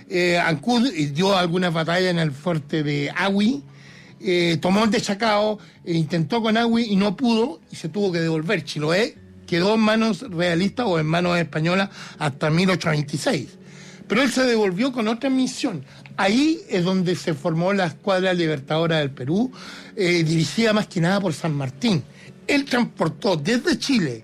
Ancud dio algunas batallas en el fuerte de Agüi, tomó el de Chacao, intentó con Agüi y no pudo, y se tuvo que devolver. Chiloé quedó en manos realistas o en manos españolas hasta 1826. Pero él se devolvió con otra misión. Ahí es donde se formó la Escuadra Libertadora del Perú, dirigida más que nada por San Martín. Él transportó desde Chile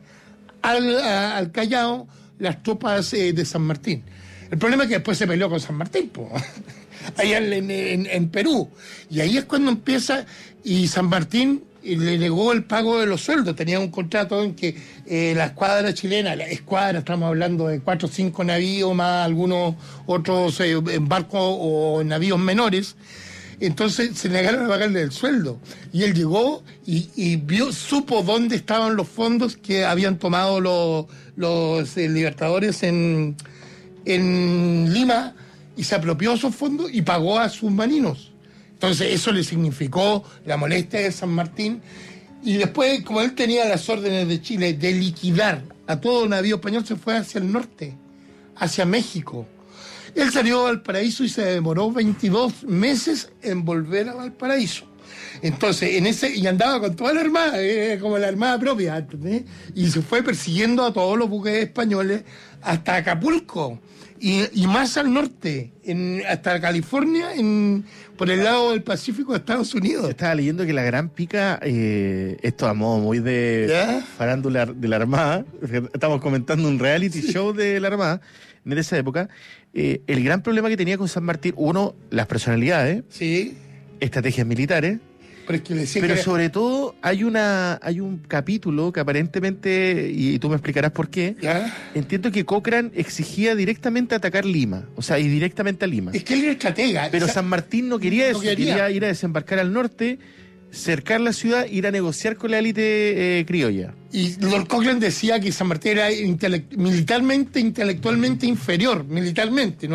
al Callao las tropas de San Martín. El problema es que después se peleó con San Martín, allá en Perú. Y ahí es cuando empieza, y San Martín le negó el pago de los sueldos. Tenía un contrato en que la escuadra chilena, estamos hablando de 4 o 5 navíos, más algunos otros barcos o navíos menores. Entonces se negaron a pagarle el sueldo. Y él llegó y supo dónde estaban los fondos que habían tomado los libertadores en Lima, y se apropió esos fondos y pagó a sus marinos. Entonces eso le significó la molestia de San Martín, y después, como él tenía las órdenes de Chile de liquidar a todo navío español, se fue hacia el norte, hacia México. Él salió a Valparaíso y se demoró 22 meses en volver a Valparaíso. Entonces, y andaba con toda la armada, como la armada propia, ¿entendés? Y se fue persiguiendo a todos los buques españoles hasta Acapulco. Y más al norte, hasta California, por el lado del Pacífico de Estados Unidos. Estaba leyendo que la Gran Pica, esto a modo muy de farándula de la Armada, estamos comentando un reality show de la Armada en esa época. El gran problema que tenía con San Martín, uno, las personalidades, estrategias militares, pero sobre todo hay un capítulo que aparentemente, y tú me explicarás por qué, entiendo que Cochrane exigía directamente atacar Lima, o sea, y directamente a Lima. Es que él era estratega. Pero San Martín no quería eso, quería ir a desembarcar al norte, cercar la ciudad, ir a negociar con la élite criolla. Y Lord Cochrane decía que San Martín era militarmente, intelectualmente inferior, militarmente.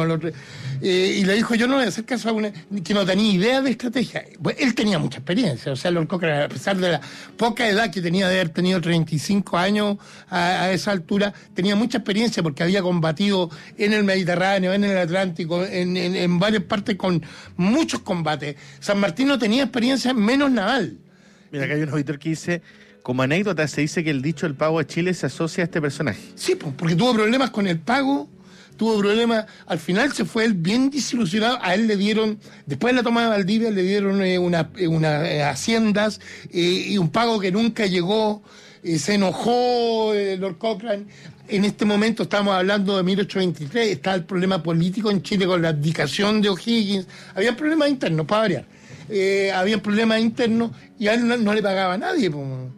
Y le dijo, yo no voy a hacer caso a una que no tenía idea de estrategia. Pues él tenía mucha experiencia, o sea, Lord Cochrane, a pesar de la poca edad que tenía de haber tenido 35 años a esa altura, tenía mucha experiencia porque había combatido en el Mediterráneo, en el Atlántico, en varias partes con muchos combates. San Martín no tenía experiencia menos naval. Mira, acá hay un auditor que dice, como anécdota, se dice que el dicho del pago a Chile se asocia a este personaje. Sí, porque tuvo problemas con el pago, tuvo problemas, al final se fue él bien desilusionado. A él le dieron, después de la toma de Valdivia, le dieron unas haciendas y un pago que nunca llegó. Se enojó Lord Cochrane. En este momento estamos hablando de 1823, está el problema político en Chile con la abdicación de O'Higgins. Había problemas internos, para variar. Había problemas internos y a él no le pagaba a nadie.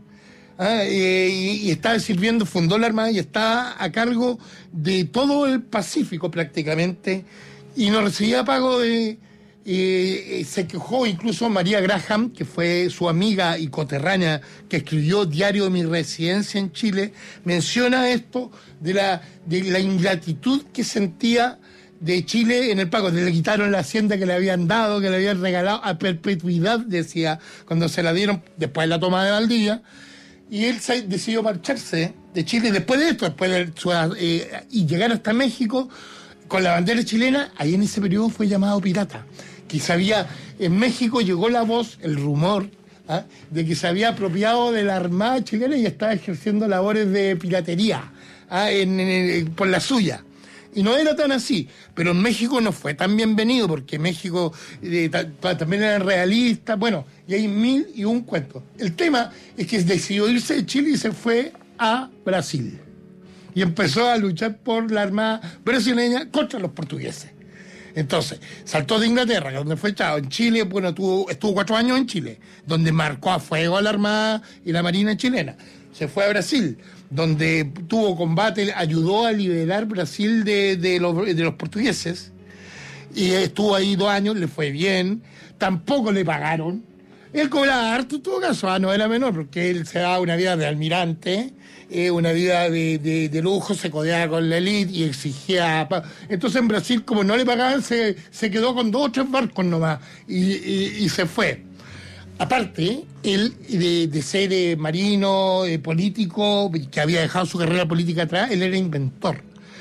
Y estaba sirviendo, fundó la Armada y está a cargo de todo el Pacífico prácticamente, y no recibía pago se quejó incluso María Graham, que fue su amiga y coterránea, que escribió Diario de mi residencia en Chile, menciona esto de la ingratitud que sentía de Chile en el pago. Le quitaron la hacienda que le habían dado, que le habían regalado a perpetuidad, decía, cuando se la dieron después de la toma de Valdivia. Y él decidió marcharse de Chile después de esto, y llegar hasta México con la bandera chilena. Ahí en ese periodo fue llamado pirata. Que en México llegó la voz, el rumor, de que se había apropiado de la Armada chilena y estaba ejerciendo labores de piratería por la suya. Y no era tan así, pero en México no fue tan bienvenido, porque México también era realista, bueno, y hay 1001 cuentos. El tema es que decidió irse de Chile y se fue a Brasil. Y empezó a luchar por la Armada brasileña contra los portugueses. Entonces, saltó de Inglaterra, donde fue echado. En Chile, bueno, estuvo 4 años en Chile, donde marcó a fuego a la Armada y la Marina chilena. Se fue a Brasil, donde tuvo combate, ayudó a liberar Brasil de los portugueses, y estuvo ahí 2 años, le fue bien, tampoco le pagaron. Él cobraba harto, en todo caso, no era menor, porque él se daba una vida de almirante, una vida de lujo, se codeaba con la élite y exigía. Entonces en Brasil, como no le pagaban, se quedó con 2 o 3 barcos nomás y se fue. Aparte, él de ser marino, político, que había dejado su carrera política atrás, él era inventor.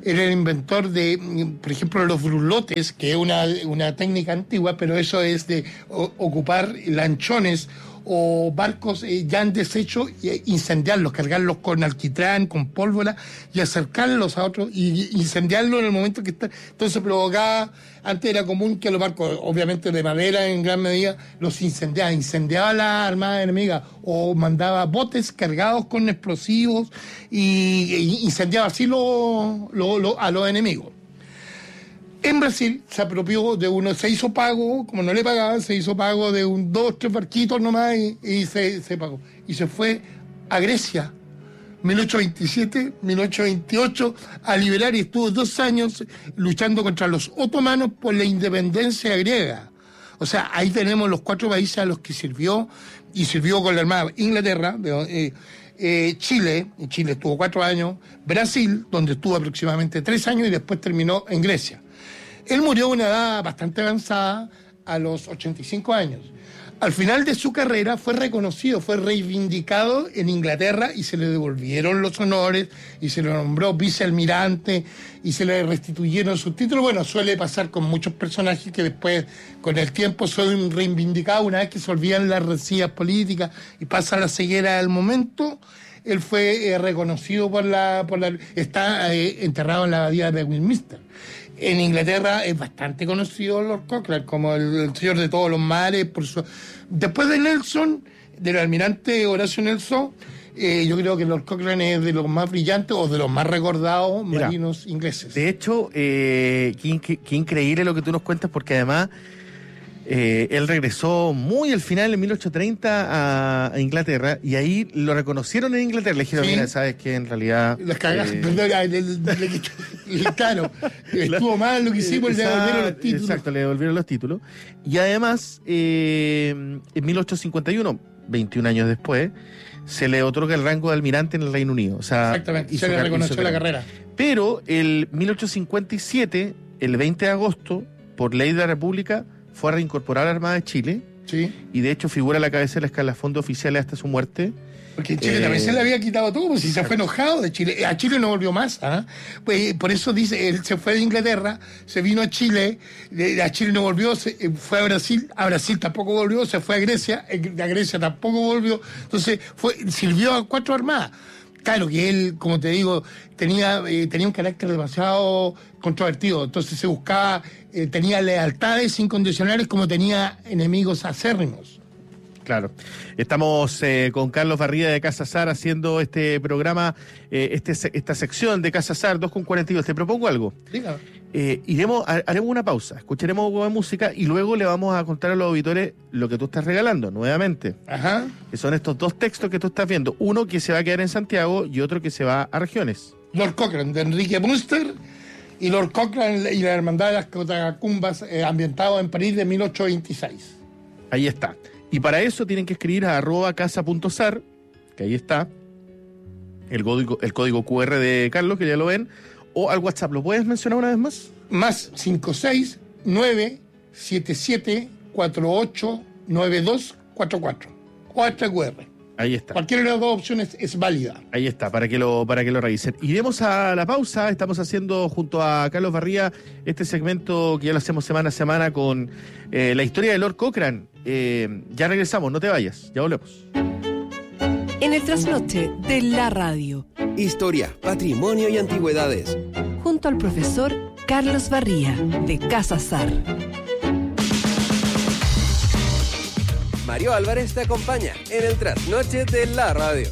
era el inventor de, por ejemplo, los brulotes, que es una técnica antigua, pero eso es de ocupar lanchones o barcos ya en desecho, incendiarlos, cargarlos con alquitrán, con pólvora y acercarlos a otros y incendiarlos en el momento que está. Entonces provocaba, antes era común que los barcos, obviamente de madera en gran medida, los incendiaba la armada enemiga o mandaba botes cargados con explosivos y incendiaba así a los enemigos. En Brasil se apropió de uno, se hizo pago, como no le pagaban, se hizo pago de 2, 3 barquitos nomás y se pagó. Y se fue a Grecia, 1827, 1828, a liberar y estuvo 2 años luchando contra los otomanos por la independencia griega. O sea, ahí tenemos los 4 países a los que sirvió, y sirvió con la Armada. Inglaterra, Chile estuvo 4 años, Brasil, donde estuvo aproximadamente 3 años y después terminó en Grecia. Él murió a una edad bastante avanzada, a los 85 años. Al final de su carrera fue reconocido, fue reivindicado en Inglaterra y se le devolvieron los honores y se le nombró vicealmirante y se le restituyeron sus títulos. Bueno, suele pasar con muchos personajes que después, con el tiempo, son reivindicados una vez que se olvidan las rencillas políticas y pasa la ceguera del momento. Él fue reconocido está enterrado en la abadía de Westminster. En Inglaterra es bastante conocido Lord Cochrane como el señor de todos los mares. Después de Nelson, del almirante Horacio Nelson, yo creo que Lord Cochrane es de los más brillantes o de los más recordados marinos ingleses. De hecho, qué increíble lo que tú nos cuentas, porque además él regresó muy al final, en 1830, a Inglaterra, y ahí lo reconocieron en Inglaterra. Le dijeron, mira, sabes que en realidad... Las cagaste, claro, estuvo mal lo que hicimos, le devolvieron los títulos. Exacto, le devolvieron los títulos. Y además, en 1851, 21 años después, se le otorga el rango de almirante en el Reino Unido. O sea, exactamente, se le reconoció la carrera. Pero el 1857, el 20 de agosto, por ley de la República, fue a reincorporar a la Armada de Chile. Sí. Y de hecho figura a la cabeza del escalafón de oficiales hasta su muerte. Porque en Chile también se le había quitado todo, pues si se fue enojado de Chile. A Chile no volvió más. Pues por eso dice, él se fue de Inglaterra, se vino a Chile, a Chile no volvió, fue a Brasil tampoco volvió, se fue a Grecia, a Grecia tampoco volvió. Entonces sirvió a 4 armadas. Claro que él, como te digo, tenía un carácter demasiado controvertido, entonces se buscaba, tenía lealtades incondicionales como tenía enemigos acérrimos. Claro. Estamos con Carlos Barría de Casa Sar haciendo este programa, esta sección de Casa Sar 2:42. Te propongo algo. Dígame. Haremos una pausa, escucharemos algo de música y luego le vamos a contar a los auditores lo que tú estás regalando nuevamente. Ajá. Que son estos 2 textos que tú estás viendo. Uno que se va a quedar en Santiago y otro que se va a regiones. Lord Cochrane, de Enrique Bunster, y Lord Cochrane y la Hermandad de las Catacumbas, ambientado en París de 1826. Ahí está. Y para eso tienen que escribir a @casa.sar, que ahí está, el código QR de Carlos, que ya lo ven, o al WhatsApp. ¿Lo puedes mencionar una vez más? Más 569-7748-9244. O hasta QR. Ahí está. Cualquiera de las 2 opciones es válida. Ahí está, para que lo revisen. Iremos a la pausa. Estamos haciendo junto a Carlos Barría este segmento que ya lo hacemos semana a semana con la historia de Lord Cochrane. Ya regresamos, no te vayas, ya volvemos. En el trasnoche de la radio. Historia, patrimonio y antigüedades. Junto al profesor Carlos Barría de Casa Sar. Mario Álvarez te acompaña en el trasnoche de la radio.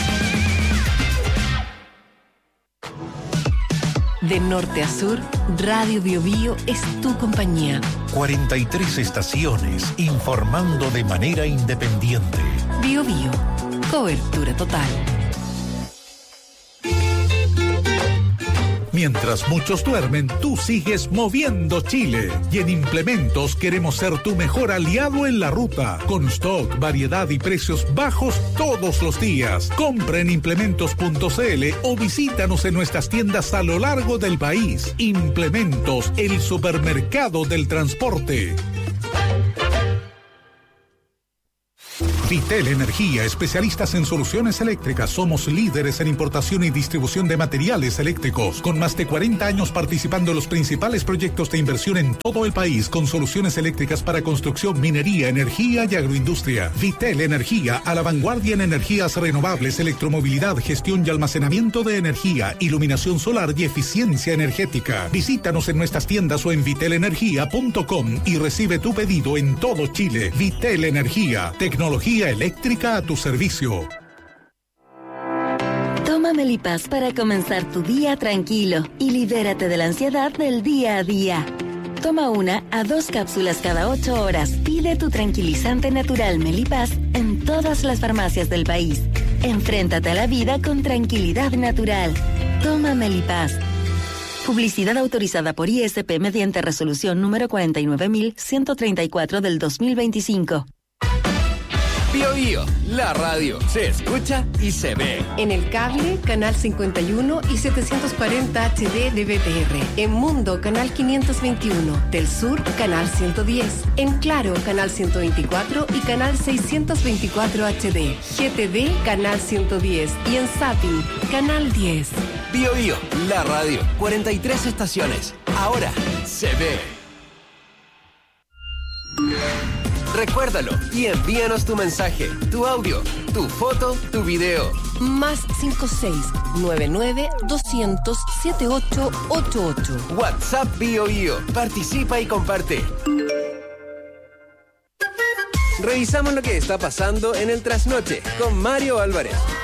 De norte a sur, Radio Biobío es tu compañía. 43 estaciones informando de manera independiente. Biobío, cobertura total. Mientras muchos duermen, tú sigues moviendo Chile. Y en Implementos queremos ser tu mejor aliado en la ruta. Con stock, variedad y precios bajos todos los días. Compra en implementos.cl o visítanos en nuestras tiendas a lo largo del país. Implementos, el supermercado del transporte. Vitel Energía, especialistas en soluciones eléctricas. Somos líderes en importación y distribución de materiales eléctricos, con más de 40 años participando en los principales proyectos de inversión en todo el país, con soluciones eléctricas para construcción, minería, energía y agroindustria. Vitel Energía, a la vanguardia en energías renovables, electromovilidad, gestión y almacenamiento de energía, iluminación solar y eficiencia energética. Visítanos en nuestras tiendas o en vitelenergia.com y recibe tu pedido en todo Chile. Vitel Energía, tecnología eléctrica a tu servicio. Toma Melipaz para comenzar tu día tranquilo y libérate de la ansiedad del día a día. Toma 1 a 2 cápsulas cada 8 horas. Pide tu tranquilizante natural Melipaz en todas las farmacias del país. Enfréntate a la vida con tranquilidad natural. Toma Melipaz. Publicidad autorizada por ISP mediante resolución número 49.134 del 2025. Bio Bio, la radio se escucha y se ve. En el cable, canal 51 y 740 HD de BTR. En Mundo, canal 521. Del Sur, canal 110. En Claro, canal 124 y canal 624 HD. GTD, canal 110. Y en Zapping, canal 10. Bio Bio, la radio, 43 estaciones. Ahora se ve. Recuérdalo y envíanos tu mensaje, tu audio, tu foto, tu video. Más 56-99-200-7888. WhatsApp Bio Bio. Participa y comparte. Revisamos lo que está pasando en el trasnoche con Mario Álvarez.